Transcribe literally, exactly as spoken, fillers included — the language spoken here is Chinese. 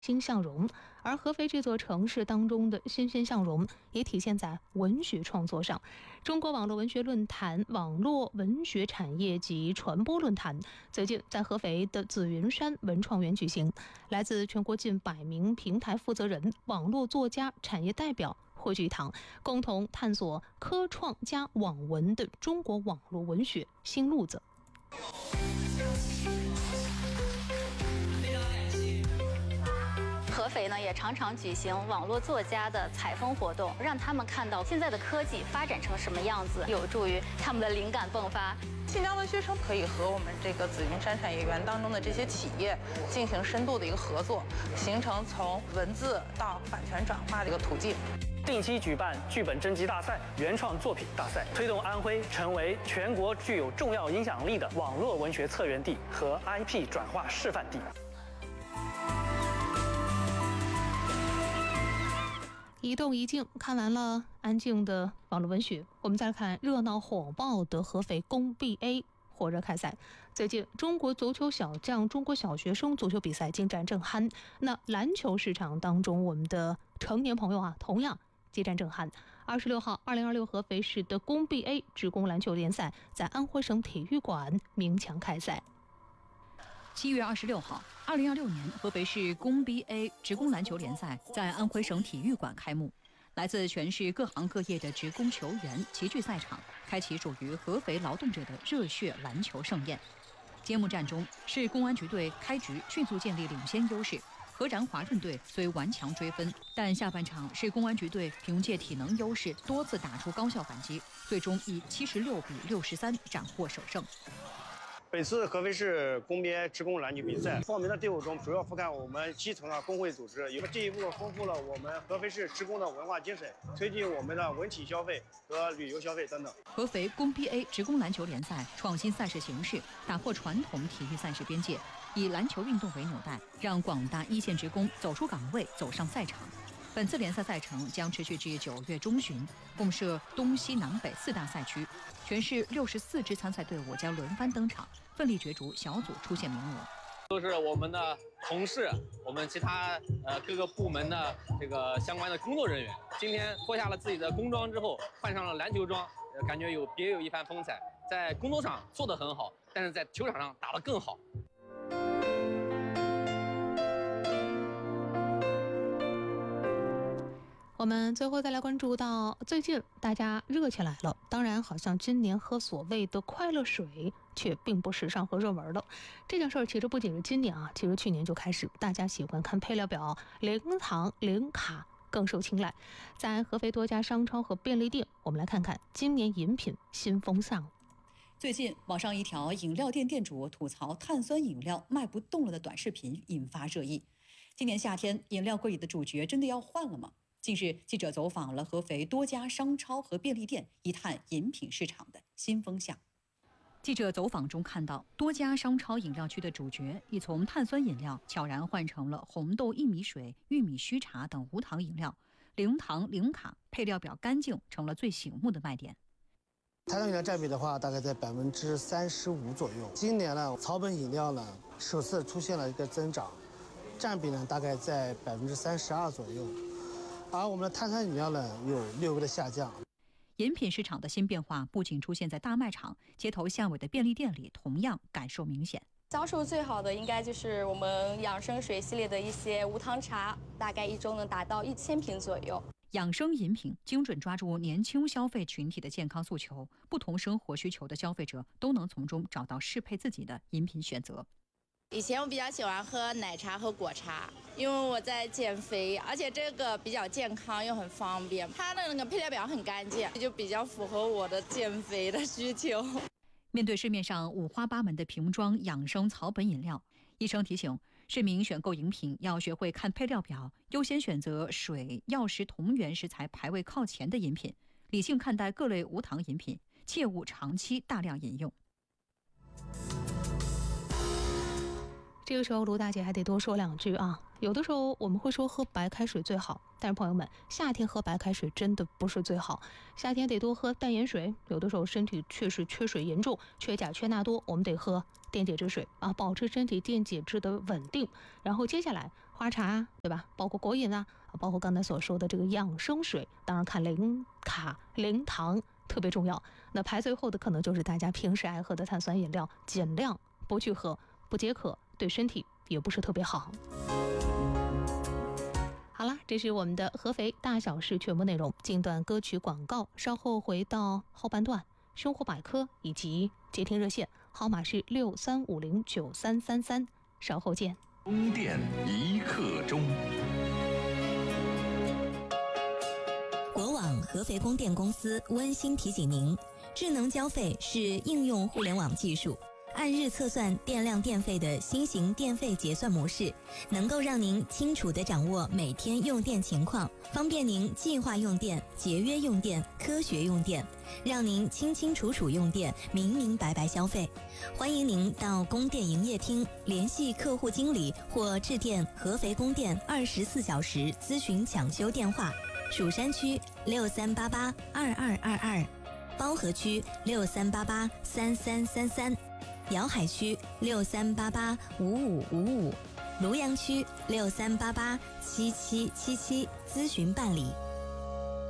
欣向荣，而合肥这座城市当中的欣欣向荣也体现在文学创作上。中国网络文学论坛网络文学产业及传播论坛最近在合肥的紫云山文创园举行，来自全国近百名平台负责人、网络作家、产业代表汇聚一堂，共同探索科创加网文的中国网络文学新路子。 合肥呢也常常举行网络作家的采风活动，让他们看到现在的科技发展成什么样子，有助于他们的灵感迸发。 晋江文学城可以和我们这个紫云山产业园当中的这些企业进行深度的一个合作，形成从文字到版权转化的一个途径。 定期举办剧本征集大赛、原创作品大赛，推动安徽成为全国具有重要影响力的网络文学策源地和 I P 转化示范地。 一动一静，看完了安静的网络文学，我们再来看热闹火爆的合肥工 B A 火热开赛。最近，中国足球小将、中国小学生足球比赛进展正酣。那篮球市场当中，我们的成年朋友啊，同样激战正酣。二十六号，二零二六合肥市的工 B A 职工篮球联赛在安徽省体育馆鸣枪开赛。 七月二十六号，二零二六年合肥市工 B A 职工篮球联赛在安徽省体育馆开幕。来自全市各行各业的职工球员齐聚赛场，开启属于合肥劳动者的热血篮球盛宴。揭幕战中，市公安局队开局迅速建立领先优势，何然华润队虽顽强追分，但下半场市公安局队凭借体能优势多次打出高效反击，最终以七十六比六十三斩获首胜。 本次合肥市工 B A 职工篮球比赛报名的队伍中，主要覆盖我们基层的工会组织，也进一步丰富了我们合肥市职工的文化精神，推进我们的文体消费和旅游消费等等。 合肥工 B A 职工篮球联赛创新赛事形式，打破传统体育赛事边界，以篮球运动为纽带，让广大一线职工走出岗位，走上赛场。本次联赛赛程将持续至九月中旬，共设东西南北四大赛区，全市六十四支参赛队伍将轮番登场，奋力角逐小组出线名额。 都是我们的同事，我们其他呃各个部门的这个相关的工作人员，今天脱下了自己的工装之后，换上了篮球装，呃、感觉有别有一番风采。在工作上做得很好，但是在球场上打得更好。 我们最后再来关注到，最近大家热起来了。当然，好像今年喝所谓的快乐水却并不时尚和热门了。这件事儿其实不仅是今年啊，其实去年就开始，大家喜欢看配料表，零糖零卡更受青睐。在合肥多家商超和便利店，我们来看看今年饮品新风向。 最近，网上一条饮料店店主吐槽碳酸饮料卖不动了的短视频引发热议。今年夏天，饮料柜里的主角真的要换了吗？近日，记者走访了合肥多家商超和便利店，一探饮品市场的新风向。记者走访中看到，多家商超饮料区的主角已从碳酸饮料悄然换成了红豆薏米水、玉米须茶等无糖饮料，零糖零卡，配料表干净成了最醒目的卖点。 碳酸饮料占比的话，大概在百分之三十五左右。今年呢，草本饮料呢首次出现了一个增长，占比呢大概在百分之三十二左右。而我们的碳酸饮料呢，有略微的下降。 饮品市场的新变化不仅出现在大卖场，街头巷尾的便利店里同样感受明显。 销售最好的应该就是我们养生水系列的一些无糖茶，大概一周能达到一千瓶左右。 养生饮品精准抓住年轻消费群体的健康诉求，不同生活需求的消费者都能从中找到适配自己的饮品选择。 以前我比较喜欢喝奶茶和果茶，因为我在减肥，而且这个比较健康又很方便，它的那个配料表很干净，就比较符合我的减肥的需求。 面对市面上五花八门的瓶装养生草本饮料，医生提醒市民选购饮品要学会看配料表，优先选择水、药食同源食材排位靠前的饮品，理性看待各类无糖饮品，切勿长期大量饮用。 这个时候卢大姐还得多说两句啊，有的时候我们会说喝白开水最好，但是朋友们，夏天喝白开水真的不是最好，夏天得多喝淡盐水，有的时候身体确实缺水严重，缺钾缺钠多，我们得喝电解质水啊，保持身体电解质的稳定。然后接下来花茶，对吧？包括果饮啊，包括刚才所说的这个养生水，当然看零卡零糖特别重要。那排最后的可能就是大家平时爱喝的碳酸饮料，尽量不去喝，不解渴，对身体也不是特别好。好了，这是我们的合肥大小事全部内容。进段歌曲广告，稍后回到后半段生活百科以及接听热线，号码是六三五零九三三三，稍后见。 供电一刻钟。 国网合肥供电公司温馨提醒您，智能交费是应用互联网技术，按日测算电量电费的新型电费结算模式，能够让您清楚地掌握每天用电情况，方便您计划用电、节约用电、科学用电，让您清清楚楚用电，明明白白消费。欢迎您到供电营业厅联系客户经理或致电合肥供电二十四小时咨询抢修电话：蜀山区六三八八二二二二，包河区六三八八三三三三。瑶海区六三八八五五五五，庐阳区六三八八七七七七，咨询办理。